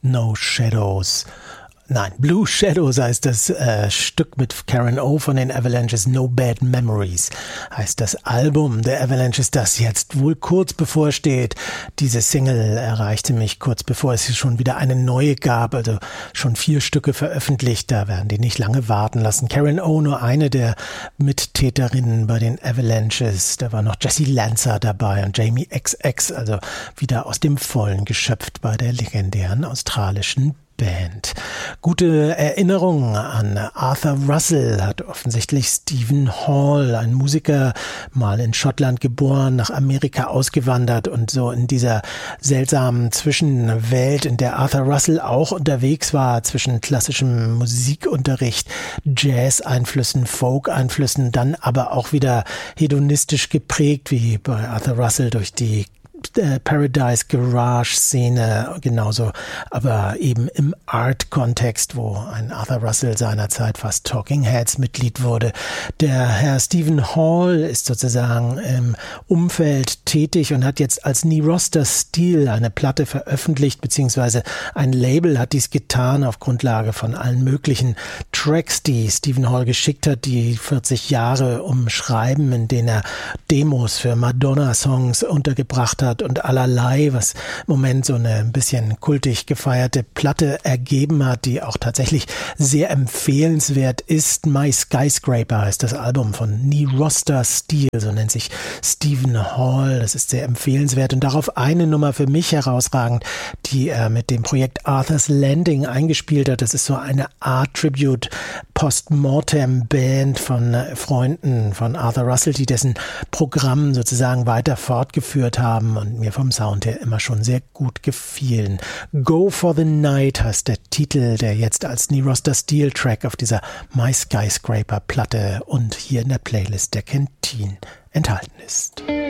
No Shadows. Nein, Blue Shadows heißt das Stück mit Karen O von den Avalanches. No Bad Memories heißt das Album der Avalanches, das jetzt wohl kurz bevorsteht. Diese Single erreichte mich kurz bevor es schon wieder eine neue gab, also schon 4 Stücke veröffentlicht. Da werden die nicht lange warten lassen. Karen O, nur eine der Mittäterinnen bei den Avalanches. Da war noch Jesse Lanza dabei und Jamie XX, also wieder aus dem Vollen geschöpft bei der legendären australischen Band. Gute Erinnerungen an Arthur Russell hat offensichtlich Stephen Hall, ein Musiker, mal in Schottland geboren, nach Amerika ausgewandert und so in dieser seltsamen Zwischenwelt, in der Arthur Russell auch unterwegs war, zwischen klassischem Musikunterricht, Jazz-Einflüssen, Folk-Einflüssen, dann aber auch wieder hedonistisch geprägt, wie bei Arthur Russell durch die Paradise Garage Szene, genauso, aber eben im Art-Kontext, wo ein Arthur Russell seinerzeit fast Talking Heads Mitglied wurde. Der Herr Stephen Hall ist sozusagen im Umfeld tätig und hat jetzt als Knee Roster Steel eine Platte veröffentlicht, beziehungsweise ein Label hat dies getan auf Grundlage von allen möglichen Tracks, die Stephen Hall geschickt hat, die 40 Jahre umschreiben, in denen er Demos für Madonna-Songs untergebracht hat und allerlei, was im Moment so eine ein bisschen kultig gefeierte Platte ergeben hat, die auch tatsächlich sehr empfehlenswert ist. My Skyscraper heißt das Album von Knee Roster Steel, so nennt sich Stephen Hall. Das ist sehr empfehlenswert und darauf eine Nummer für mich herausragend, die er mit dem Projekt Arthur's Landing eingespielt hat. Das ist so eine Art Tribute Postmortem Band von Freunden von Arthur Russell, die dessen Programm sozusagen weiter fortgeführt haben und mir vom Sound her immer schon sehr gut gefielen. Go for the Night heißt der Titel, der jetzt als Knee Roster Steel Track auf dieser My Skyscraper Platte und hier in der Playlist der Canteen enthalten ist.